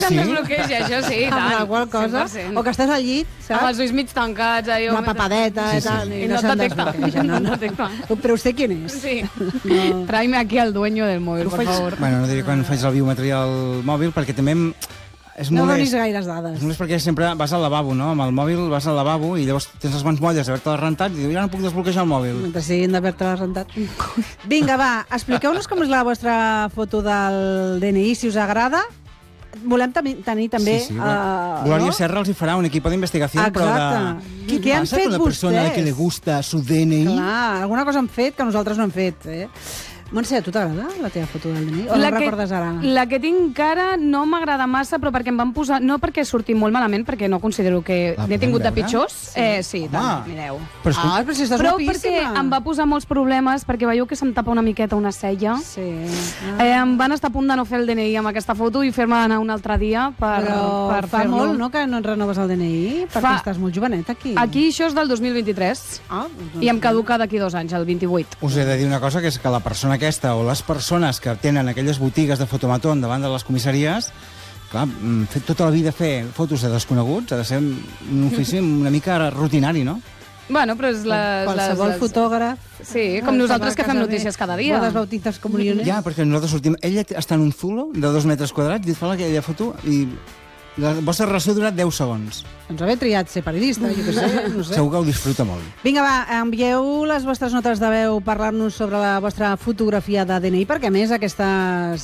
se'n desbloqueja, això sí, i tant. Amb la qual cosa, 100%. o que estàs al llit, saps? Amb els ulls mig tancats. Una papadeta i tal. I no et detecta. No et detecta. Però usted quién és? Sí. Tráeme aquí al dueño del móvil, por favor. Bueno, no diré quan faig la biometria al mòbil, perquè també és No molt donis gaires dades. És només perquè sempre vas al lavabo, no? Amb el mòbil vas al lavabo i llavors tens les mans molles d'haver-te rentat i dius, ja no puc desbloquejar el mòbil. Mentre siguin d'haver-te rentat. Vinga, va, expliqueu-nos com és la vostra foto del DNI, si us agrada. Volem tenir també... Glòria Serra els hi farà un equip d'investigació, però de... Què han fet vostès? Una persona que li gusta su DNI... Clar, alguna cosa han fet que nosaltres no hem fet, Montse, a tu t'agrada la teva foto del DNI? O la recordes ara? La que tinc ara no m'agrada massa, però perquè em van posar... No perquè surti molt malament, perquè no considero que n'he tingut de pitjors. Sí, tant, mireu. Però si estàs guapíssima. Perquè em va posar molts problemes, perquè veieu que se'm tapa una miqueta una cella. Sí. Em van estar a punt de no fer el DNI amb aquesta foto i fer-me anar un altre dia per fer-lo. Fa molt, no?, que no et renoves el DNI? Perquè estàs molt jovenet, aquí. Aquí això és del 2023. I em caduca d'aquí 2 anys, el 28. Us he de dir una cosa, que és que la persona aquesta o les persones que tenen aquelles botigues de fotomatón davant de les comissaries, clar, fet tota la vida fer fotos de desconeguts ha de ser un ofici una mica rutinari, no? Bueno, però és qualsevol fotògraf. Sí, com nosaltres que fem notícies cada dia. Bodes, bautites, comuniones. Ja, perquè nosaltres sortim... Ella està en un zulo de 2 metres quadrats i et fa aquella foto i la vostra relació ha durat 10 segons. Doncs haver triat ser periodista, jo què sé, no sé. Segur que ho disfruta molt. Vinga, va, envieu les vostres notes de veu, parlar-nos sobre la vostra fotografia de DNI, perquè a més aquestes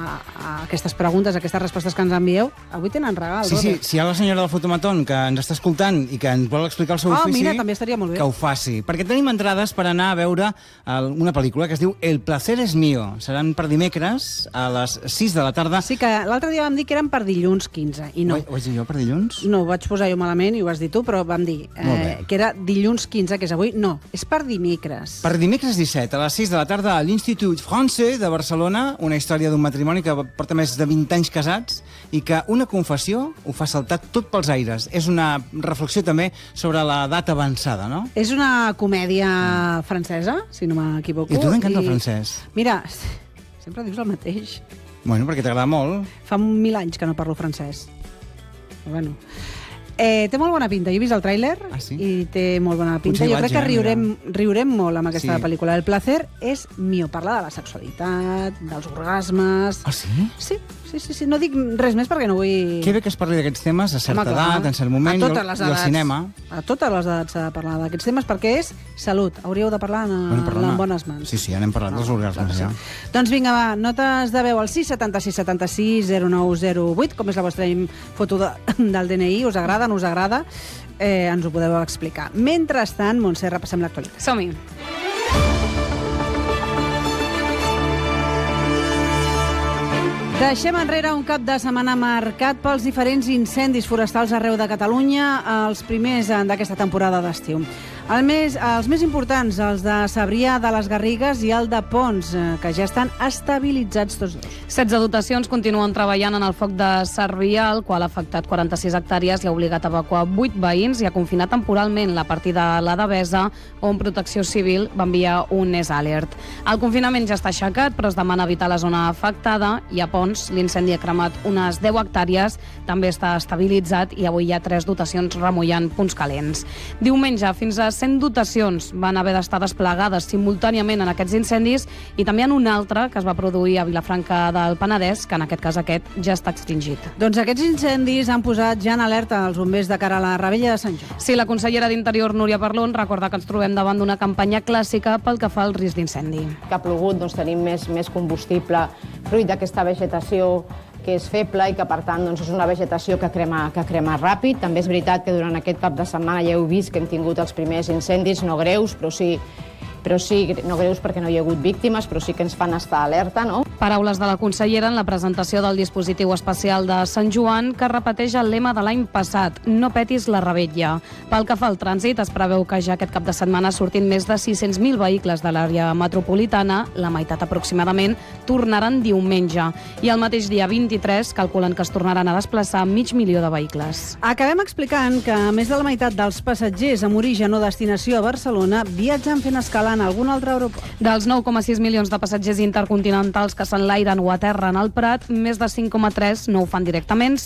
preguntes, aquestes respostes que ens envieu, avui tenen regal. Sí, si hi ha la senyora del fotomatón que ens està escoltant i que ens vol explicar el seu ofici, mira, també estaria molt bé. Que ho faci. Perquè tenim entrades per anar a veure una pel·lícula que es diu El placer es mío. Seran per dimecres a les 6 de la tarda. Sí, que l'altre dia vam dir que eren per dilluns 15, i no. Ho vaig dir jo per dilluns? No, ho vaig posar jo malament i ho vas dir tu, però vam dir que era dilluns 15, que és avui. No, és per dimecres. Per dimecres 17, a les 6 de la tarda, a l'Institut Français de Barcelona, una història d'un matrimoni que porta més de 20 anys casats i que una confessió ho fa saltar tot pels aires. És una reflexió també sobre l'edat avançada, no? És una comèdia francesa, si no m'equivoco. I a tu t'encanta el francès? Mira, sempre dius el mateix. Bueno, perquè t'agrada molt. Fa 1000 anys que no parlo francès. Però bueno... té molt bona pinta. Jo he vist el tràiler i té molt bona pinta. Jo crec que riurem molt amb aquesta pel·lícula. El placer és mío. Parla de la sexualitat, dels orgasmes... Ah, sí? Sí. No dic res més perquè no vull... Que bé que es parli d'aquests temes a certa edat, en cert moment, i al cinema. A totes les edats s'ha de parlar d'aquests temes perquè és salut. Hauríeu de parlar en bones mans. Sí, ja n'hem parlat dels orgasmes, ja. Doncs vinga, va, notes de veu al 676 76 0908. Com és la vostra foto del DNI? Us agrada, no us agrada? Ens ho podeu explicar. Mentrestant, Montse, repassem l'actualitat. Som-hi. Deixem enrere un cap de setmana marcat pels diferents incendis forestals arreu de Catalunya, els primers d'aquesta temporada d'estiu. Els més importants, els de Sabrià de les Garrigues i el de Pons, que ja estan estabilitzats tots dos. 16 dotacions continuen treballant en el foc de Sabrià, el qual ha afectat 46 hectàrees i ha obligat a evacuar 8 veïns i a confinar temporalment la partida de la Devesa, on Protecció Civil va enviar un NES Alert. El confinament ja està aixecat, però es demana evitar la zona afectada, i a Pons l'incendi ha cremat unes 10 hectàrees, també està estabilitzat i avui hi ha 3 dotacions remullant punts calents. Diumenge, fins a 100 dotacions van haver d'estar desplegades simultàniament en aquests incendis i també en un altre que es va produir a Vilafranca del Penedès, que en aquest cas ja està extingit. Doncs aquests incendis han posat ja en alerta els bombers de cara a la Rebella de Sant Joan. Sí, la consellera d'Interior, Núria Parlon, recorda que ens trobem davant d'una campanya clàssica pel que fa al risc d'incendi. Que ha plogut, doncs tenim més combustible fruit d'aquesta vegetació que és feble i que, per tant, doncs, és una vegetació que crema ràpid. També és veritat que durant aquest cap de setmana ja heu vist que hem tingut els primers incendis, no greus, però sí, no greus perquè no hi ha hagut víctimes, però sí que ens fan estar alerta, no? Paraules de la consellera en la presentació del dispositiu especial de Sant Joan, que repeteix el lema de l'any passat, no petis la rebetlla. Pel que fa al trànsit, es preveu que ja aquest cap de setmana surtin més de 600.000 vehicles de l'àrea metropolitana, la meitat aproximadament tornaran diumenge. I el mateix dia 23 calculen que es tornaran a desplaçar 500.000 de vehicles. Acabem explicant que més de la meitat dels passatgers amb origen o destinació a Barcelona viatgen fent escala en algun altre aeroport. Dels 9,6 milions de passatgers intercontinentals que s'enlairen o aterren al Prat, més de 5,3 no ho fan directament,